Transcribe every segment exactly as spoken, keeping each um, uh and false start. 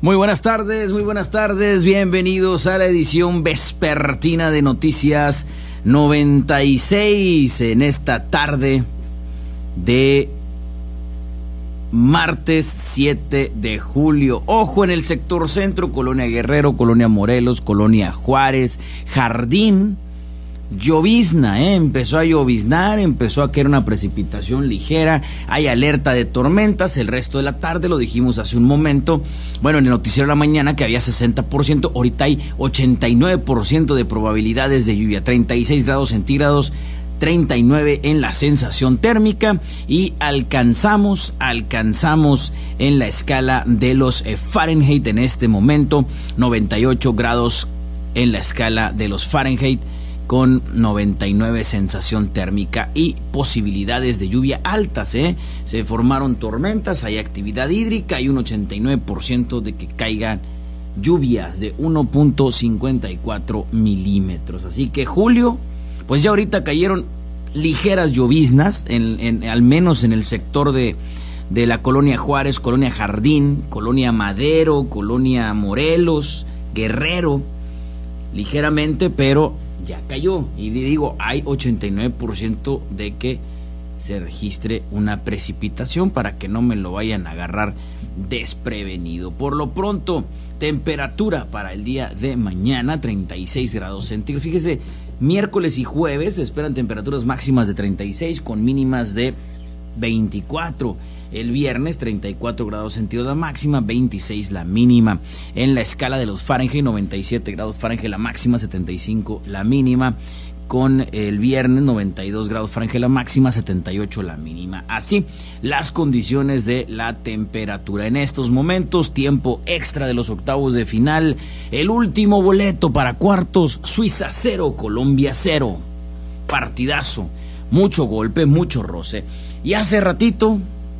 Muy buenas tardes, muy buenas tardes, bienvenidos a la edición vespertina de Noticias noventa y seis en esta tarde de martes siete de julio. Ojo en el sector centro, Colonia Guerrero, Colonia Morelos, Colonia Juárez, Jardín, llovizna, ¿eh? empezó a lloviznar, empezó a caer una precipitación ligera, hay alerta de tormentas el resto de la tarde, lo dijimos hace un momento, bueno, en el noticiero de la mañana que había sesenta por ciento, ahorita hay ochenta y nueve por ciento de probabilidades de lluvia, treinta y seis grados centígrados, treinta y nueve en la sensación térmica y alcanzamos, alcanzamos en la escala de los eh, Fahrenheit en este momento, noventa y ocho grados en la escala de los Fahrenheit, con noventa y nueve sensación térmica y posibilidades de lluvia altas, ¿eh? Se formaron tormentas, hay actividad hídrica, hay un ochenta y nueve por ciento de que caigan lluvias de uno punto cincuenta y cuatro milímetros. Así que julio, pues ya ahorita cayeron ligeras lloviznas, en, en, al menos en el sector de, de la Colonia Juárez, Colonia Jardín, Colonia Madero, Colonia Morelos, Guerrero, ligeramente, pero ya cayó, y digo, hay ochenta y nueve por ciento de que se registre una precipitación para que no me lo vayan a agarrar desprevenido. Por lo pronto, temperatura para el día de mañana, treinta y seis grados centígrados. Fíjese, miércoles y jueves se esperan temperaturas máximas de treinta y seis con mínimas de veinticuatro. El viernes treinta y cuatro grados centígrados la máxima, veintiséis la mínima. En la escala de los Fahrenheit, noventa y siete grados Fahrenheit la máxima, setenta y cinco la mínima. Con el viernes noventa y dos grados Fahrenheit la máxima, setenta y ocho la mínima. Así las condiciones de la temperatura. En estos momentos, tiempo extra de los octavos de final. El último boleto para cuartos, Suiza cero, Colombia cero. Partidazo, mucho golpe, mucho roce. Y hace ratito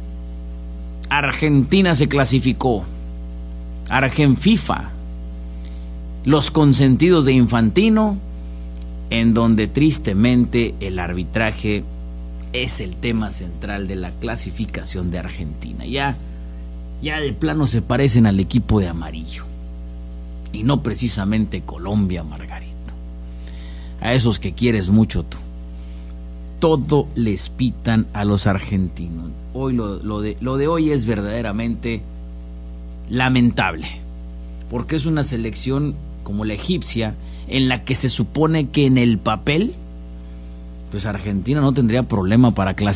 Argentina se clasificó. Argenfifa, los consentidos de Infantino, en donde tristemente el arbitraje es el tema central de la clasificación de Argentina. Ya, ya de plano se parecen al equipo de amarillo. Y no precisamente Colombia, Margarito. A esos que quieres mucho tú. Todo les pitan a los argentinos. Hoy lo, lo, de, lo de hoy es verdaderamente lamentable, porque es una selección como la egipcia, en la que se supone que en el papel, pues Argentina no tendría problema para clasificar.